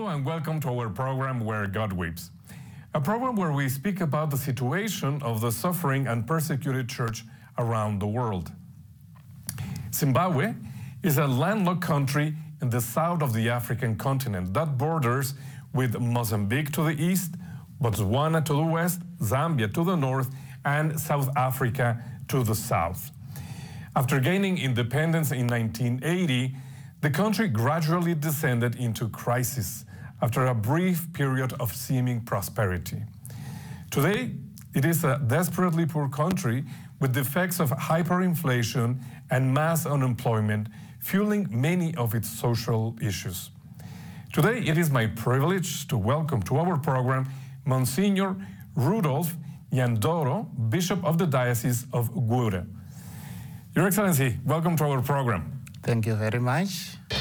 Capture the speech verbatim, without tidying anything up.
and welcome to our program Where God Weeps, a program where we speak about the situation of the suffering and persecuted church around the world. Zimbabwe is a landlocked country in the south of the African continent that borders with Mozambique to the east, Botswana to the west, Zambia to the north, and South Africa to the south. After gaining independence in nineteen eighty, the country gradually descended into crisis after a brief period of seeming prosperity. Today, it is a desperately poor country with the effects of hyperinflation and mass unemployment fueling many of its social issues. Today, it is my privilege to welcome to our program Monsignor Rudolf Nyandoro, Bishop of the Diocese of Gure. Your Excellency, welcome to our program. Thank you very much.